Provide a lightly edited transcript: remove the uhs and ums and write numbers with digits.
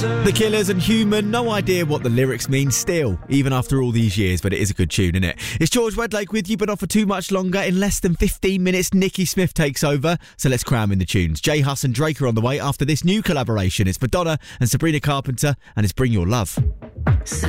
The Killers and Human, no idea what the lyrics mean still, even after all these years, but it is a good tune, isn't it? It's George Wedlake with you, but not for too much longer. In less than 15 minutes, Nikki Smith takes over, so let's cram in the tunes. J Hus and Drake are on the way after this new collaboration. It's Madonna and Sabrina Carpenter, and it's Bring Your Love.